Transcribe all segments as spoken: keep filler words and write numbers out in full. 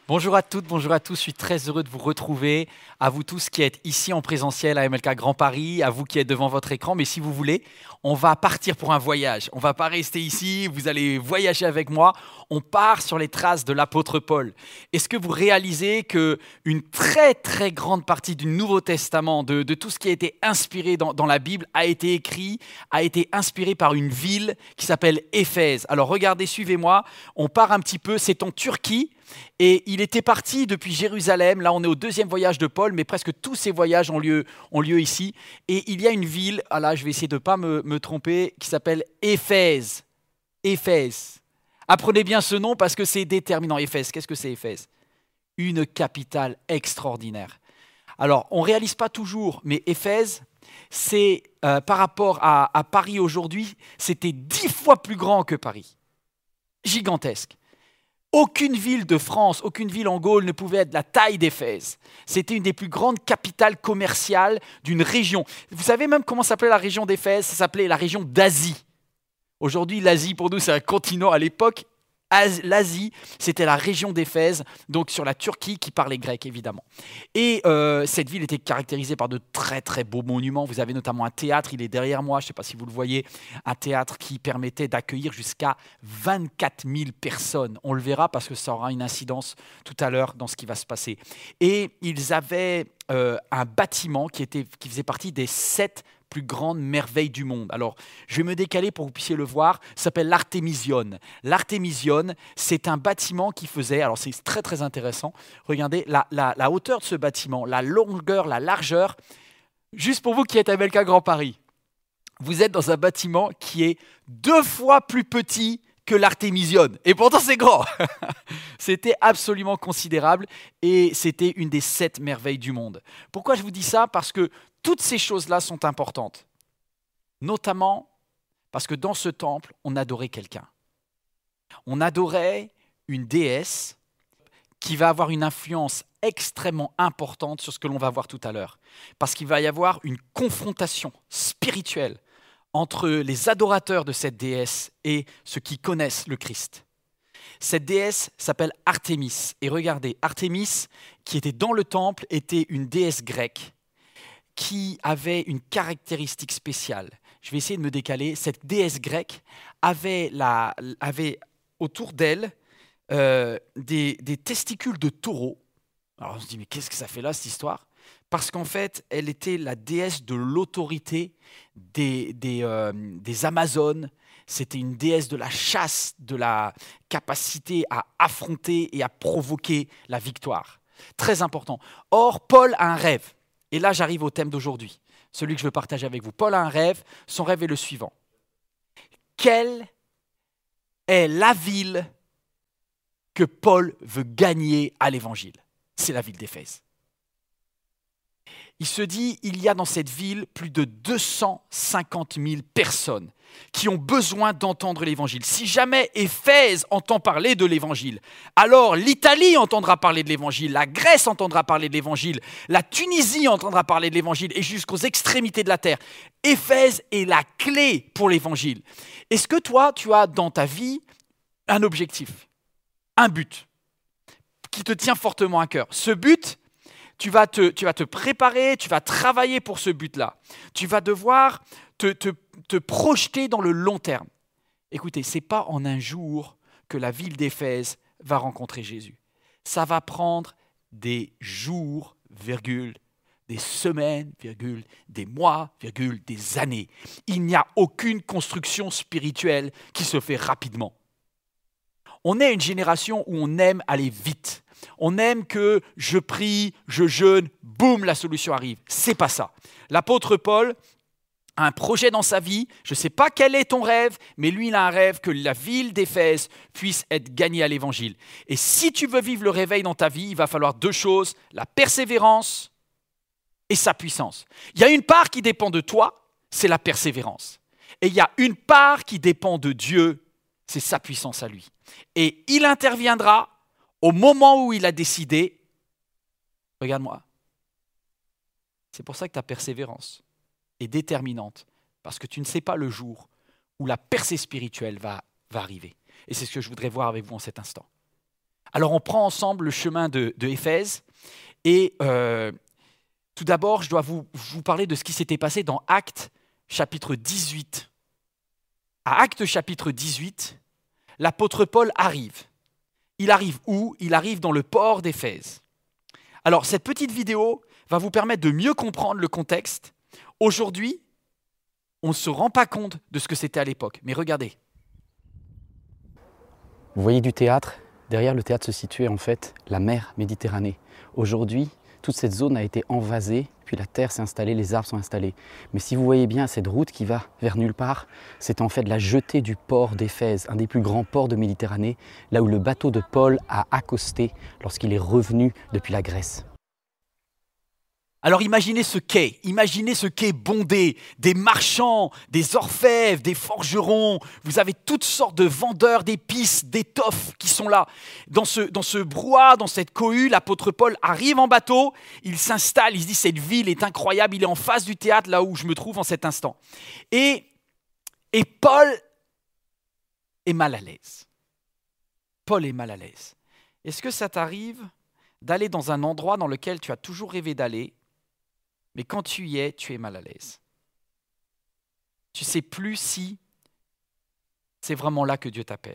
Bonjour à toutes, bonjour à tous, je suis très heureux de vous retrouver, à vous tous qui êtes ici en présentiel à M L K Grand Paris, à vous qui êtes devant votre écran, mais si vous voulez, on va partir pour un voyage. On ne va pas rester ici, vous allez voyager avec moi, on part sur les traces de l'apôtre Paul. Est-ce que vous réalisez qu'une très très grande partie du Nouveau Testament, de, de tout ce qui a été inspiré dans, dans la Bible, a été écrit, a été inspiré par une ville qui s'appelle Éphèse. Alors regardez, suivez-moi, on part un petit peu, c'est en Turquie. Et il était parti depuis Jérusalem, là on est au deuxième voyage de Paul, mais presque tous ces voyages ont lieu, ont lieu ici. Et il y a une ville, ah là je vais essayer de ne pas me, me tromper, qui s'appelle Éphèse. Éphèse. Apprenez bien ce nom parce que c'est déterminant. Éphèse, qu'est-ce que c'est Éphèse? Une capitale extraordinaire. Alors on ne réalise pas toujours, mais Éphèse, c'est euh, par rapport à, à Paris aujourd'hui, c'était dix fois plus grand que Paris. Gigantesque. Aucune ville de France, aucune ville en Gaule ne pouvait être de la taille d'Éphèse. C'était une des plus grandes capitales commerciales d'une région. Vous savez même comment s'appelait la région d'Éphèse? Ça s'appelait la région d'Asie. Aujourd'hui, l'Asie, pour nous, c'est un continent. À l'époque, l'Asie, c'était la région d'Éphèse, donc sur la Turquie qui parlait grec, évidemment. Et euh, cette ville était caractérisée par de très, très beaux monuments. Vous avez notamment un théâtre, il est derrière moi, je ne sais pas si vous le voyez, un théâtre qui permettait d'accueillir jusqu'à vingt-quatre mille personnes. On le verra parce que ça aura une incidence tout à l'heure dans ce qui va se passer. Et ils avaient euh, un bâtiment qui, était, qui faisait partie des sept plus grande merveille du monde. Alors, je vais me décaler pour que vous puissiez le voir. Ça s'appelle l'Artémision. L'Artémision, c'est un bâtiment qui faisait, alors c'est très très intéressant, regardez la, la, la hauteur de ce bâtiment, la longueur, la largeur, juste pour vous qui êtes à M L K Grand Paris, vous êtes dans un bâtiment qui est deux fois plus petit que l'Artémision. Et pourtant, c'est grand. C'était absolument considérable et c'était une des sept merveilles du monde. Pourquoi je vous dis ça? Parce que toutes ces choses-là sont importantes, notamment parce que dans ce temple, on adorait quelqu'un. On adorait une déesse qui va avoir une influence extrêmement importante sur ce que l'on va voir tout à l'heure. Parce qu'il va y avoir une confrontation spirituelle entre les adorateurs de cette déesse et ceux qui connaissent le Christ. Cette déesse s'appelle Artémis. Et regardez, Artémis, qui était dans le temple, était une déesse grecque qui avait une caractéristique spéciale. Je vais essayer de me décaler. Cette déesse grecque avait, la, avait autour d'elle euh, des, des testicules de taureau. Alors on se dit, mais qu'est-ce que ça fait là, cette histoire? Parce qu'en fait, elle était la déesse de l'autorité des, des, euh, des Amazones. C'était une déesse de la chasse, de la capacité à affronter et à provoquer la victoire. Très important. Or, Paul a un rêve. Et là, j'arrive au thème d'aujourd'hui, celui que je veux partager avec vous. Paul a un rêve, son rêve est le suivant. Quelle est la ville que Paul veut gagner à l'évangile? C'est la ville d'Éphèse. Il se dit, il y a dans cette ville plus de deux cent cinquante mille personnes qui ont besoin d'entendre l'évangile. Si jamais Éphèse entend parler de l'évangile, alors l'Italie entendra parler de l'évangile, la Grèce entendra parler de l'évangile, la Tunisie entendra parler de l'évangile et jusqu'aux extrémités de la terre. Éphèse est la clé pour l'évangile. Est-ce que toi, tu as dans ta vie un objectif, un but qui te tient fortement à cœur? Ce but, Tu vas, te, tu vas te préparer, tu vas travailler pour ce but-là. Tu vas devoir te, te, te projeter dans le long terme. Écoutez, ce n'est pas en un jour que la ville d'Éphèse va rencontrer Jésus. Ça va prendre des jours, virgule, des semaines, virgule, des mois, virgule, des années. Il n'y a aucune construction spirituelle qui se fait rapidement. On est une génération où on aime aller vite. On aime que je prie, je jeûne, boum, la solution arrive. C'est pas ça. L'apôtre Paul a un projet dans sa vie. Je ne sais pas quel est ton rêve, mais lui, il a un rêve que la ville d'Éphèse puisse être gagnée à l'évangile. Et si tu veux vivre le réveil dans ta vie, il va falloir deux choses, la persévérance et sa puissance. Il y a une part qui dépend de toi, c'est la persévérance. Et il y a une part qui dépend de Dieu, c'est sa puissance à lui. Et il interviendra au moment où il a décidé, regarde-moi, c'est pour ça que ta persévérance est déterminante, parce que tu ne sais pas le jour où la percée spirituelle va, va arriver. Et c'est ce que je voudrais voir avec vous en cet instant. Alors on prend ensemble le chemin de, de Éphèse et euh, tout d'abord je dois vous, vous parler de ce qui s'était passé dans Actes chapitre dix-huit. À Actes chapitre dix-huit, l'apôtre Paul arrive. Il arrive où? Il arrive dans le port d'Éphèse. Alors cette petite vidéo va vous permettre de mieux comprendre le contexte. Aujourd'hui, on ne se rend pas compte de ce que c'était à l'époque, mais regardez. Vous voyez du théâtre? Derrière le théâtre se situait en fait la mer Méditerranée. Aujourd'hui, toute cette zone a été envasée, puis la terre s'est installée, les arbres sont installés. Mais si vous voyez bien cette route qui va vers nulle part, c'est en fait la jetée du port d'Éphèse, un des plus grands ports de Méditerranée, là où le bateau de Paul a accosté lorsqu'il est revenu depuis la Grèce. Alors imaginez ce quai, imaginez ce quai bondé, des marchands, des orfèvres, des forgerons, vous avez toutes sortes de vendeurs d'épices, d'étoffes qui sont là. Dans ce, dans ce brouhaha, dans cette cohue, l'apôtre Paul arrive en bateau, il s'installe, il se dit cette ville est incroyable, il est en face du théâtre là où je me trouve en cet instant. Et, et Paul est mal à l'aise. Paul est mal à l'aise. Est-ce que ça t'arrive d'aller dans un endroit dans lequel tu as toujours rêvé d'aller, mais quand tu y es, tu es mal à l'aise? Tu ne sais plus si c'est vraiment là que Dieu t'appelle.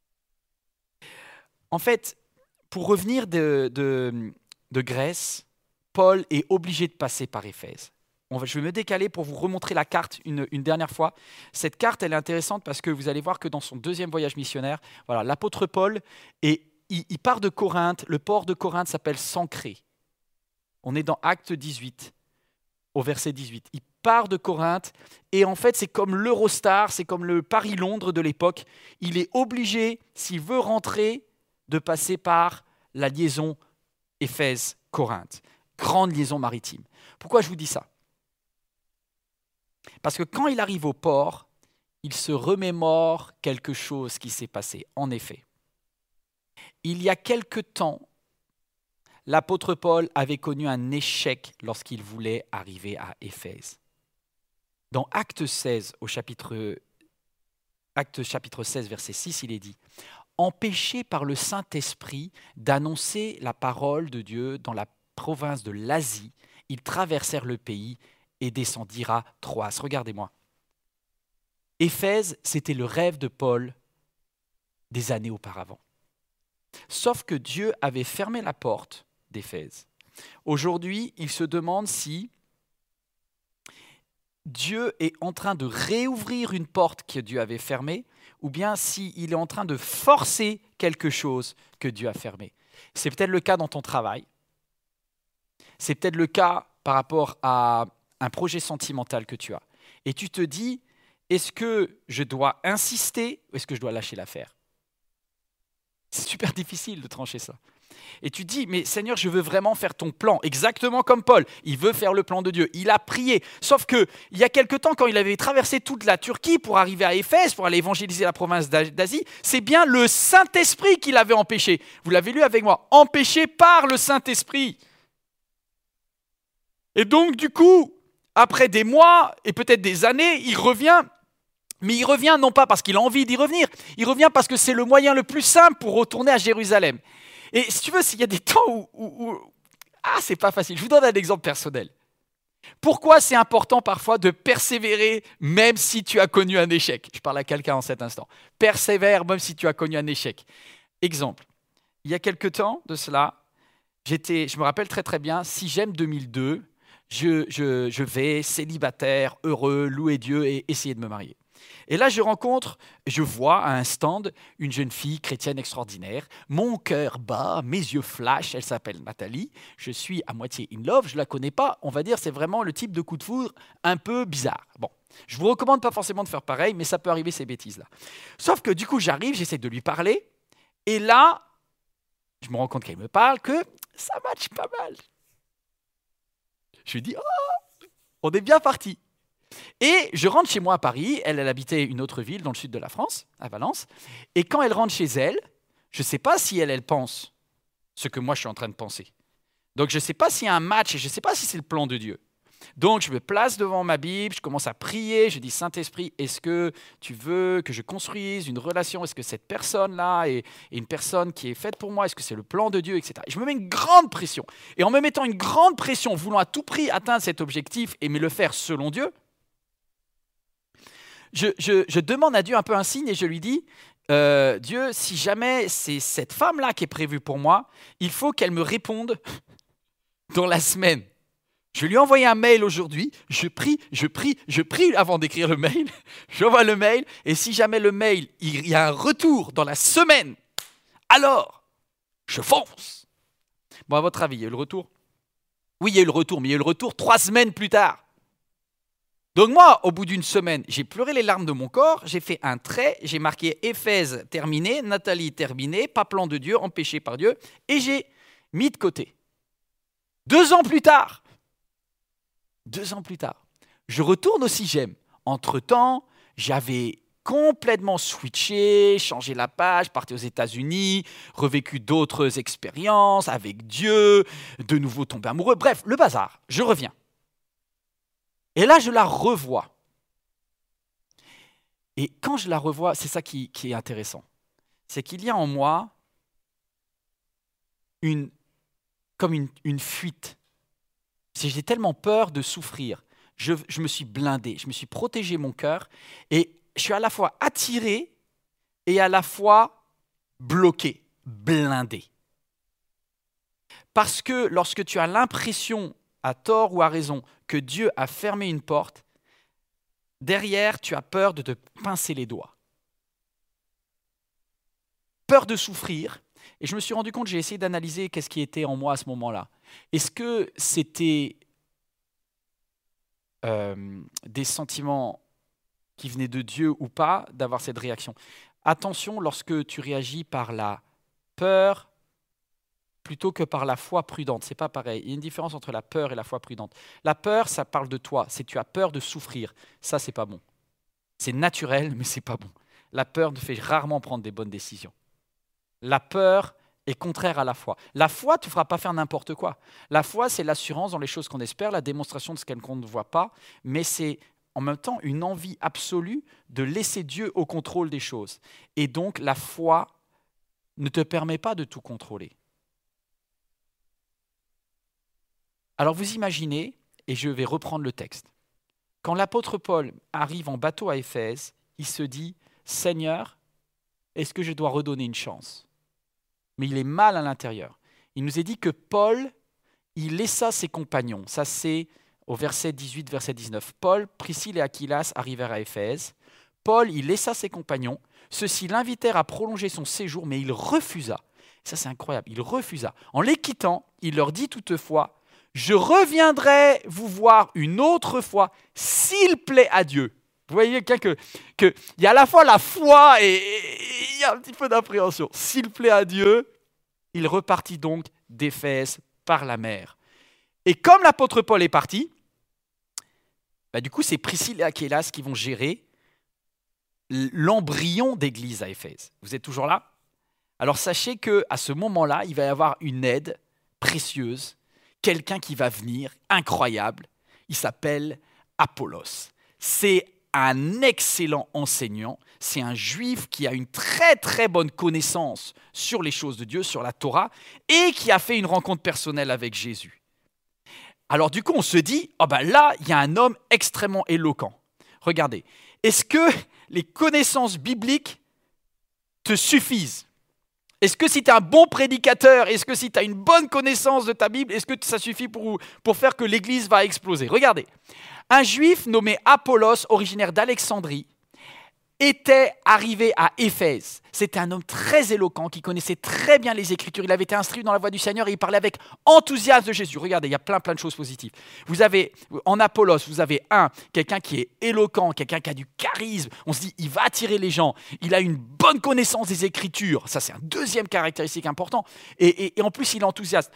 En fait, pour revenir de, de, de Grèce, Paul est obligé de passer par Éphèse. On va, je vais me décaler pour vous remontrer la carte une, une dernière fois. Cette carte, elle est intéressante parce que vous allez voir que dans son deuxième voyage missionnaire, voilà, l'apôtre Paul, est, il, il part de Corinthe. Le port de Corinthe s'appelle Sancrée. On est dans Actes dix-huit. Au verset dix-huit. Il part de Corinthe et en fait, c'est comme l'Eurostar, c'est comme le Paris-Londres de l'époque. Il est obligé, s'il veut rentrer, de passer par la liaison Éphèse-Corinthe. Grande liaison maritime. Pourquoi je vous dis ça? Parce que quand il arrive au port, il se remémore quelque chose qui s'est passé. En effet, il y a quelque temps, l'apôtre Paul avait connu un échec lorsqu'il voulait arriver à Éphèse. Dans Acte seize, au chapitre, Acte chapitre seize, verset six, il est dit « Empêchés par le Saint-Esprit d'annoncer la parole de Dieu dans la province de l'Asie, ils traversèrent le pays et descendirent à Troas. » Regardez-moi. Éphèse, c'était le rêve de Paul des années auparavant. Sauf que Dieu avait fermé la porte d'Éphèse. Aujourd'hui, il se demande si Dieu est en train de réouvrir une porte que Dieu avait fermée ou bien s'il est en train de forcer quelque chose que Dieu a fermé. C'est peut-être le cas dans ton travail. C'est peut-être le cas par rapport à un projet sentimental que tu as. Et tu te dis, est-ce que je dois insister ou est-ce que je dois lâcher l'affaire? C'est super difficile de trancher ça. Et tu dis, mais Seigneur, je veux vraiment faire ton plan, exactement comme Paul. Il veut faire le plan de Dieu. Il a prié. Sauf qu'il y a quelque temps, quand il avait traversé toute la Turquie pour arriver à Éphèse, pour aller évangéliser la province d'Asie, c'est bien le Saint-Esprit qui l'avait empêché. Vous l'avez lu avec moi. Empêché par le Saint-Esprit. Et donc, du coup, après des mois et peut-être des années, il revient. Mais il revient non pas parce qu'il a envie d'y revenir, il revient parce que c'est le moyen le plus simple pour retourner à Jérusalem. Et si tu veux, s'il y a des temps où, où, où ah, c'est pas facile. Je vous donne un exemple personnel. Pourquoi c'est important parfois de persévérer même si tu as connu un échec? Je parle à quelqu'un en cet instant. Persévère même si tu as connu un échec. Exemple, il y a quelque temps de cela, j'étais, je me rappelle très très bien, si j'aime deux mille deux, je, je, je vais célibataire, heureux, louer Dieu et essayer de me marier. Et là, je rencontre, je vois à un stand une jeune fille chrétienne extraordinaire. Mon cœur bat, mes yeux flashent. Elle s'appelle Nathalie. Je suis à moitié in love. Je ne la connais pas. On va dire c'est vraiment le type de coup de foudre un peu bizarre. Bon, je vous recommande pas forcément de faire pareil, mais ça peut arriver ces bêtises-là. Sauf que du coup, j'arrive, j'essaie de lui parler. Et là, je me rends compte qu'elle me parle, que ça matche pas mal. Je lui dis, oh, on est bien parti. Et je rentre chez moi à Paris, elle, elle habitait une autre ville dans le sud de la France, à Valence, et quand elle rentre chez elle, je ne sais pas si elle, elle pense ce que moi je suis en train de penser. Donc je ne sais pas s'il y a un match, et je ne sais pas si c'est le plan de Dieu. Donc, je me place devant ma Bible, je commence à prier, je dis, Saint-Esprit, est-ce que tu veux que je construise une relation? Est-ce que cette personne-là est, est une personne qui est faite pour moi? Est-ce que c'est le plan de Dieu, et cetera. Et je me mets une grande pression. Et en me mettant une grande pression, voulant à tout prix atteindre cet objectif et me le faire selon Dieu, je, je, je demande à Dieu un peu un signe et je lui dis, euh, Dieu, si jamais c'est cette femme-là qui est prévue pour moi, il faut qu'elle me réponde dans la semaine. Je lui ai envoyé un mail aujourd'hui, je prie, je prie, je prie avant d'écrire le mail, j'envoie le mail, et si jamais le mail, il y a un retour dans la semaine, alors, je fonce. Bon, à votre avis, il y a eu le retour? Oui, il y a eu le retour, mais il y a eu le retour trois semaines plus tard. Donc moi, au bout d'une semaine, j'ai pleuré les larmes de mon corps, j'ai fait un trait, j'ai marqué Éphèse terminé, Nathalie terminé, pas plan de Dieu, empêché par Dieu, et j'ai mis de côté. Deux ans plus tard, Deux ans plus tard, je retourne au Sigem. Entre-temps, j'avais complètement switché, changé la page, parti aux États-Unis, revécu d'autres expériences avec Dieu, de nouveau tombé amoureux. Bref, le bazar. Je reviens. Et là, je la revois. Et quand je la revois, c'est ça qui, qui est intéressant. C'est qu'il y a en moi une, comme une, une fuite. J'ai tellement peur de souffrir. Je, je me suis blindé, je me suis protégé mon cœur et je suis à la fois attiré et à la fois bloqué, blindé. Parce que lorsque tu as l'impression, à tort ou à raison, que Dieu a fermé une porte, derrière, tu as peur de te pincer les doigts. Peur de souffrir. Et je me suis rendu compte, j'ai essayé d'analyser qu'est-ce qui était en moi à ce moment-là. Est-ce que c'était euh, des sentiments qui venaient de Dieu ou pas, d'avoir cette réaction? Attention, lorsque tu réagis par la peur plutôt que par la foi prudente, c'est pas pareil. Il y a une différence entre la peur et la foi prudente. La peur, ça parle de toi, c'est que tu as peur de souffrir. Ça, c'est pas bon. C'est naturel, mais c'est pas bon. La peur nous fait rarement prendre des bonnes décisions. La peur est contraire à la foi. La foi ne te fera pas faire n'importe quoi. La foi, c'est l'assurance dans les choses qu'on espère, la démonstration de ce qu'on ne voit pas, mais c'est en même temps une envie absolue de laisser Dieu au contrôle des choses. Et donc, la foi ne te permet pas de tout contrôler. Alors, vous imaginez, et je vais reprendre le texte, quand l'apôtre Paul arrive en bateau à Éphèse, il se dit « Seigneur, est-ce que je dois redonner une chance ?» Mais il est mal à l'intérieur. Il nous est dit que Paul, il laissa ses compagnons. Ça, c'est au verset dix-huit, verset dix-neuf. Paul, Priscille et Aquilas arrivèrent à Éphèse. Paul, il laissa ses compagnons. Ceux-ci l'invitèrent à prolonger son séjour, mais il refusa. Ça, c'est incroyable. Il refusa. En les quittant, il leur dit toutefois, « Je reviendrai vous voir une autre fois, s'il plaît à Dieu. » Vous voyez que, que y a à la fois la foi et il y a un petit peu d'appréhension. S'il plaît à Dieu, il repartit donc d'Éphèse par la mer. Et comme l'apôtre Paul est parti, bah du coup, c'est Priscille et Aquilas qui vont gérer l'embryon d'église à Éphèse. Vous êtes toujours là? Alors sachez qu'à ce moment-là, il va y avoir une aide précieuse, quelqu'un qui va venir, incroyable. Il s'appelle Apollos. C'est un excellent enseignant, c'est un juif qui a une très très bonne connaissance sur les choses de Dieu, sur la Torah, et qui a fait une rencontre personnelle avec Jésus. Alors du coup, on se dit, oh ben là, il y a un homme extrêmement éloquent. Regardez, est-ce que les connaissances bibliques te suffisent? Est-ce que si tu es un bon prédicateur, est-ce que si tu as une bonne connaissance de ta Bible, est-ce que ça suffit pour, pour faire que l'Église va exploser? Regardez, un juif nommé Apollos, originaire d'Alexandrie, était arrivé à Éphèse. C'était un homme très éloquent qui connaissait très bien les Écritures. Il avait été instruit dans la voie du Seigneur et il parlait avec enthousiasme de Jésus. Regardez, il y a plein plein de choses positives. Vous avez, en Apollos, vous avez un, quelqu'un qui est éloquent, quelqu'un qui a du charisme. On se dit, il va attirer les gens. Il a une bonne connaissance des Écritures. Ça, c'est un deuxième caractéristique important. Et, et, et en plus, il est enthousiaste.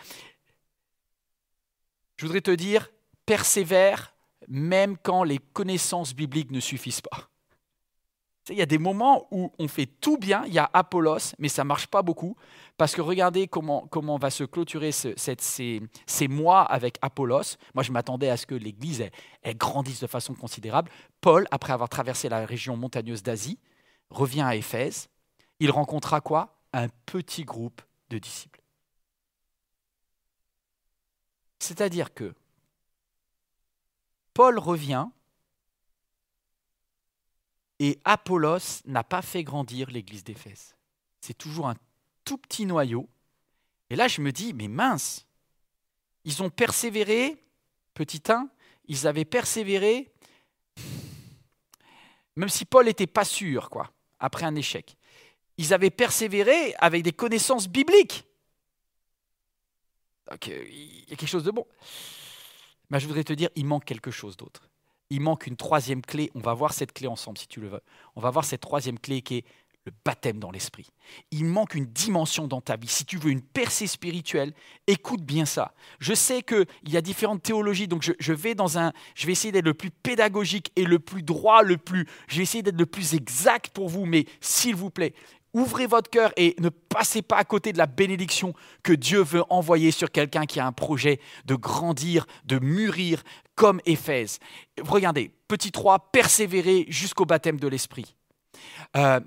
Je voudrais te dire, persévère même quand les connaissances bibliques ne suffisent pas. Il y a des moments où on fait tout bien, il y a Apollos, mais ça ne marche pas beaucoup, parce que regardez comment, comment va se clôturer ce, cette, ces, ces mois avec Apollos. Moi, je m'attendais à ce que l'Église elle, elle grandisse de façon considérable. Paul, après avoir traversé la région montagneuse d'Asie, revient à Éphèse. Il rencontra quoi? Un petit groupe de disciples. C'est-à-dire que Paul revient et Apollos n'a pas fait grandir l'église d'Éphèse. C'est toujours un tout petit noyau. Et là, je me dis, mais mince, ils ont persévéré, petit un, ils avaient persévéré, même si Paul n'était pas sûr, quoi, après un échec. Ils avaient persévéré avec des connaissances bibliques. Donc, il y a quelque chose de bon. Mais je voudrais te dire, il manque quelque chose d'autre. Il manque une troisième clé. On va voir cette clé ensemble, si tu le veux. On va voir cette troisième clé qui est le baptême dans l'esprit. Il manque une dimension dans ta vie. Si tu veux une percée spirituelle, écoute bien ça. Je sais qu'il y a différentes théologies, donc je, je, vais dans un, je vais essayer d'être le plus pédagogique et le plus droit, le plus, je vais essayer d'être le plus exact pour vous, mais s'il vous plaît, ouvrez votre cœur et ne passez pas à côté de la bénédiction que Dieu veut envoyer sur quelqu'un qui a un projet de grandir, de mûrir comme Éphèse. Regardez, petit trois, persévérer jusqu'au baptême de l'esprit. Euh,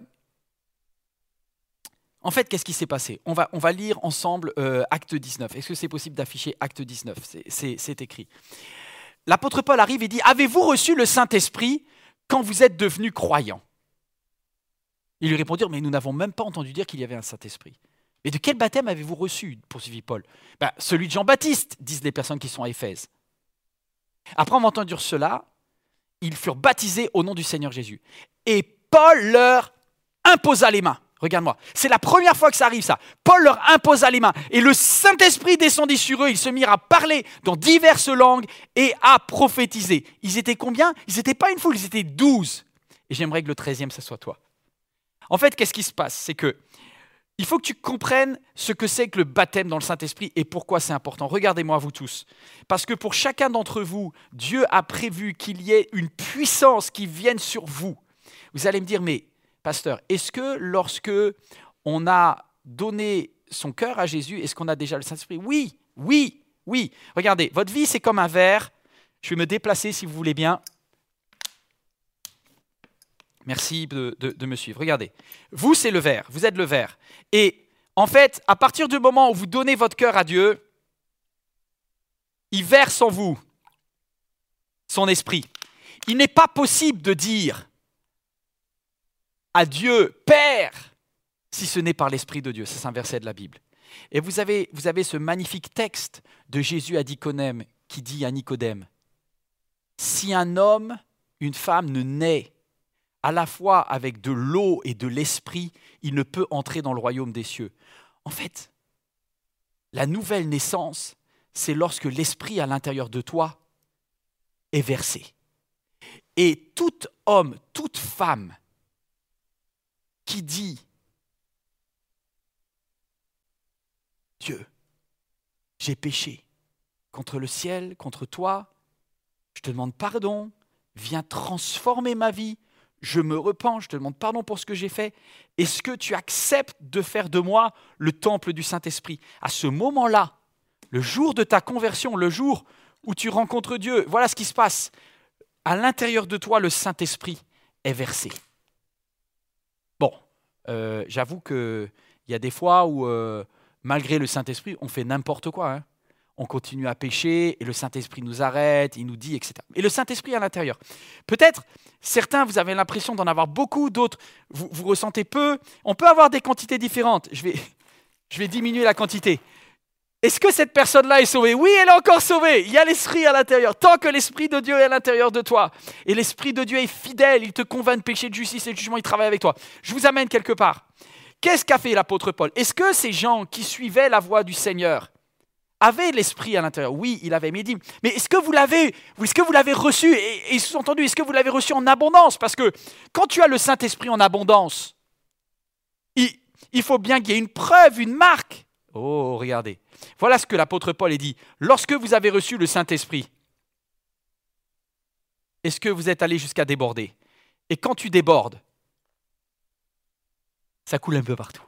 En fait, qu'est-ce qui s'est passé? on va, on va lire ensemble euh, Acte dix-neuf. Est-ce que c'est possible d'afficher Acte dix-neuf? c'est, c'est, c'est écrit. L'apôtre Paul arrive et dit « Avez-vous reçu le Saint-Esprit quand vous êtes devenus croyants ?» Ils lui répondirent « Mais nous n'avons même pas entendu dire qu'il y avait un Saint-Esprit. » « Mais de quel baptême avez-vous reçu ?» poursuivit Paul. Ben, « Celui de Jean-Baptiste, disent les personnes qui sont à Éphèse. » Après avoir entendu cela, ils furent baptisés au nom du Seigneur Jésus. Et Paul leur imposa les mains. Regarde-moi, c'est la première fois que ça arrive ça. Paul leur imposa les mains et le Saint-Esprit descendit sur eux. Ils se mirent à parler dans diverses langues et à prophétiser. Ils étaient combien? Ils n'étaient pas une foule, ils étaient douze. Et j'aimerais que le treizième, ce soit toi. En fait, qu'est-ce qui se passe? C'est que il faut que tu comprennes ce que c'est que le baptême dans le Saint-Esprit et pourquoi c'est important. Regardez-moi, vous tous. Parce que pour chacun d'entre vous, Dieu a prévu qu'il y ait une puissance qui vienne sur vous. Vous allez me dire, mais pasteur, est-ce que lorsque on a donné son cœur à Jésus, est-ce qu'on a déjà le Saint-Esprit? Oui, oui, oui. Regardez, votre vie, c'est comme un verre. Je vais me déplacer si vous voulez bien. Merci de, de, de me suivre. Regardez, vous, c'est le verre. Vous êtes le verre. Et en fait, à partir du moment où vous donnez votre cœur à Dieu, il verse en vous son esprit. Il n'est pas possible de dire à Dieu, Père, si ce n'est par l'Esprit de Dieu. Ça, c'est un verset de la Bible. Et vous avez, vous avez ce magnifique texte de Jésus à Nicodème qui dit à Nicodème, si un homme, une femme ne naît à la fois avec de l'eau et de l'esprit, il ne peut entrer dans le royaume des cieux. En fait, la nouvelle naissance, c'est lorsque l'esprit à l'intérieur de toi est versé. Et tout homme, toute femme qui dit « Dieu, j'ai péché contre le ciel, contre toi, je te demande pardon, viens transformer ma vie, je me repens, je te demande pardon pour ce que j'ai fait. Est-ce que tu acceptes de faire de moi le temple du Saint-Esprit ?» À ce moment-là, le jour de ta conversion, le jour où tu rencontres Dieu, voilà ce qui se passe. À l'intérieur de toi, le Saint-Esprit est versé. Bon, euh, j'avoue qu'il y a des fois où, euh, malgré le Saint-Esprit, on fait n'importe quoi. Hein. On continue à pécher et le Saint-Esprit nous arrête, il nous dit, et cetera. Et le Saint-Esprit à l'intérieur. Peut-être, certains, vous avez l'impression d'en avoir beaucoup, d'autres, vous, vous ressentez peu. On peut avoir des quantités différentes. Je vais, je vais diminuer la quantité. Est-ce que cette personne-là est sauvée? Oui, elle est encore sauvée. Il y a l'Esprit à l'intérieur. Tant que l'Esprit de Dieu est à l'intérieur de toi, et l'Esprit de Dieu est fidèle, il te convainc de péché, de justice et de jugement, il travaille avec toi. Je vous amène quelque part. Qu'est-ce qu'a fait l'apôtre Paul? Est-ce que ces gens qui suivaient la voie du Seigneur avait l'esprit à l'intérieur? Oui, il avait. Mais il dit, mais est-ce que vous l'avez, est-ce que vous l'avez reçu? Et, et sous-entendu, est-ce que vous l'avez reçu en abondance? Parce que quand tu as le Saint-Esprit en abondance, il, il faut bien qu'il y ait une preuve, une marque. Oh, regardez. Voilà ce que l'apôtre Paul a dit. Lorsque vous avez reçu le Saint-Esprit, est-ce que vous êtes allé jusqu'à déborder? Et quand tu débordes, Ça coule un peu partout.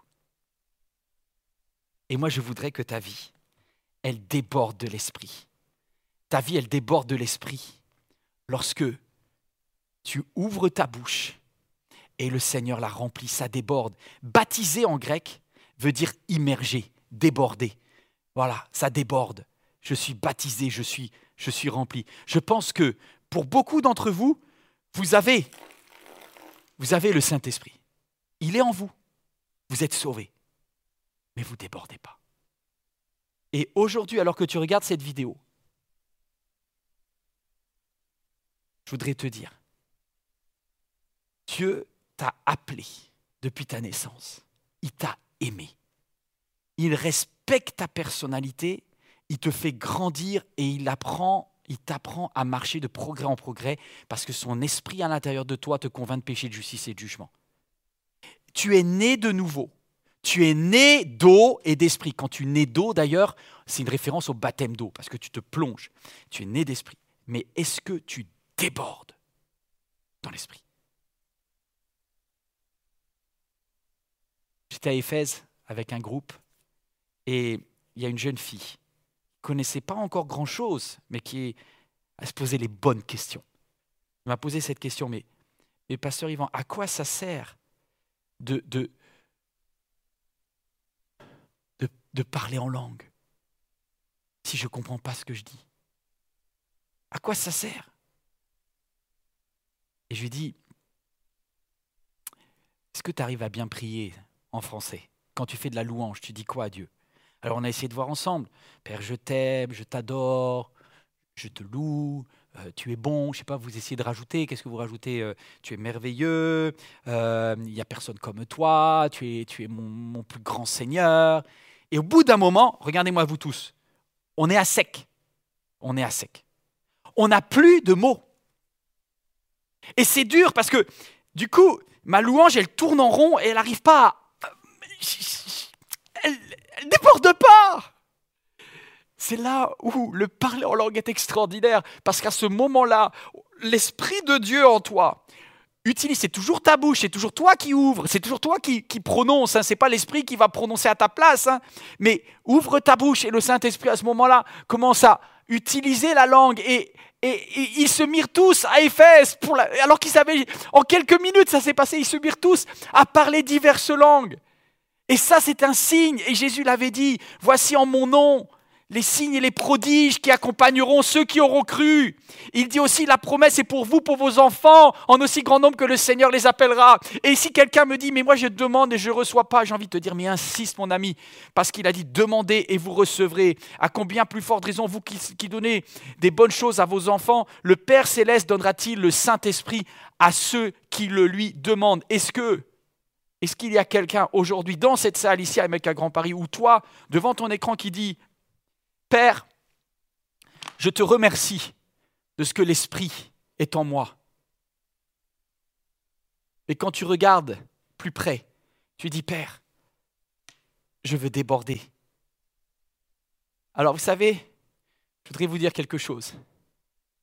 Et moi, je voudrais que ta vie, elle déborde de l'esprit. Ta vie, elle déborde de l'esprit lorsque tu ouvres ta bouche et le Seigneur la remplit, ça déborde. Baptisé en grec veut dire immergé, débordé. Voilà, ça déborde. Je suis baptisé, je suis, je suis rempli. Je pense que pour beaucoup d'entre vous, vous avez, vous avez le Saint-Esprit. Il est en vous. Vous êtes sauvés. Mais vous ne débordez pas. Et aujourd'hui, alors que tu regardes cette vidéo, je voudrais te dire, Dieu t'a appelé depuis ta naissance. Il t'a aimé. Il respecte ta personnalité, il te fait grandir et il apprend, il t'apprend à marcher de progrès en progrès parce que son esprit à l'intérieur de toi te convainc de péché, de justice et de jugement. Tu es né de nouveau. Tu es né d'eau et d'esprit. Quand tu nais d'eau, d'ailleurs, c'est une référence au baptême d'eau parce que tu te plonges. Tu es né d'esprit. Mais est-ce que tu débordes dans l'esprit? J'étais à Éphèse avec un groupe et il y a une jeune fille qui ne connaissait pas encore grand-chose, mais qui a se posé les bonnes questions. Elle m'a posé cette question, mais, mais pasteur Yvan, à quoi ça sert de, de, de, de parler en langue si je ne comprends pas ce que je dis? À quoi ça sert? Et je lui dis, est-ce que tu arrives à bien prier en français? Quand tu fais de la louange, tu dis quoi à Dieu? Alors on a essayé de voir ensemble. Père, je t'aime, je t'adore, je te loue, euh, tu es bon. Je ne sais pas, vous essayez de rajouter. Qu'est-ce que vous rajoutez? euh, Tu es merveilleux, euh, il n'y a personne comme toi, tu es, tu es mon, mon plus grand Seigneur. Et au bout d'un moment, regardez-moi vous tous, on est à sec. On est à sec. On n'a plus de mots. Et c'est dur parce que, du coup, ma louange, elle tourne en rond et elle n'arrive pas à... Elle ne déborde pas. C'est là où le parler en langue est extraordinaire. Parce qu'à ce moment-là, l'Esprit de Dieu en toi utilise, c'est toujours ta bouche, c'est toujours toi qui ouvre, c'est toujours toi qui, qui prononce. Hein, ce n'est pas l'Esprit qui va prononcer à ta place. Hein, mais ouvre ta bouche et le Saint-Esprit à ce moment-là commence à utiliser la langue. Et, et, et ils se mirent tous à Éphèse, pour la, alors qu'ils savaient, en quelques minutes ça s'est passé, ils se mirent tous à parler diverses langues. Et ça, c'est un signe. Et Jésus l'avait dit, voici en mon nom les signes et les prodiges qui accompagneront ceux qui auront cru. Il dit aussi, la promesse est pour vous, pour vos enfants, en aussi grand nombre que le Seigneur les appellera. Et si quelqu'un me dit, mais moi je demande et je ne reçois pas, j'ai envie de te dire, mais insiste mon ami, parce qu'il a dit, demandez et vous recevrez. À combien plus forte raison, vous qui, qui donnez des bonnes choses à vos enfants, le Père Céleste donnera-t-il le Saint-Esprit à ceux qui le lui demandent? Est-ce que Est-ce qu'il y a quelqu'un aujourd'hui dans cette salle ici à M L K Grand Paris ou toi, devant ton écran qui dit « Père, je te remercie de ce que l'Esprit est en moi. » Et quand tu regardes plus près, tu dis « Père, je veux déborder. » Alors vous savez, je voudrais vous dire quelque chose.